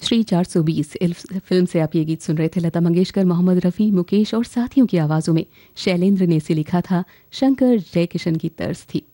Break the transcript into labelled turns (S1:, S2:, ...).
S1: Shri 420 film से आप ये गीत सुन रहे थे। लता मंगेशकर, मोहम्मद रफ़ी, मुकेश और साथियों की आवाज़ों में शैलेंद्र ने इसे लिखा था। शंकर जयकिशन की तर्ज थी।